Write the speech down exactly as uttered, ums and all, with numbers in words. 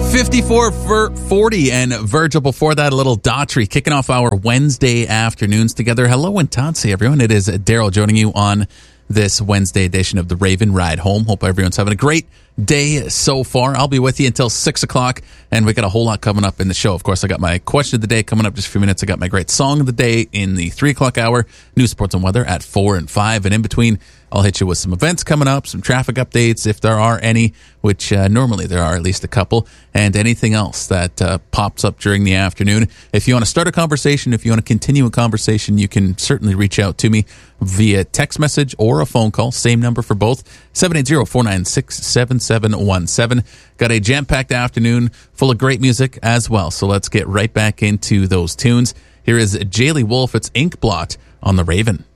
fifty-four for forty, and Virgil before that, a little Daughtry, kicking off our Wednesday afternoons together. Hello and Tansy, everyone. It is Daryl joining you on this Wednesday edition of the Raven Ride Home. Hope everyone's having a great day so far. I'll be with you until six o'clock, and we got a whole lot coming up in the show. Of course, I got my question of the day coming up just a few minutes. I got my great song of the day in the three o'clock hour, news, sports, and weather at four and five, and in between, I'll hit you with some events coming up, some traffic updates, if there are any, which uh, normally there are at least a couple, and anything else that uh, pops up during the afternoon. If you want to start a conversation, if you want to continue a conversation, you can certainly reach out to me via text message or a phone call. Same number for both, seven eight zero, four nine six, seven seven one seven. Got a jam-packed afternoon full of great music as well, so let's get right back into those tunes. Here is Jaylee Wolf. It's Ink Blot on the Raven.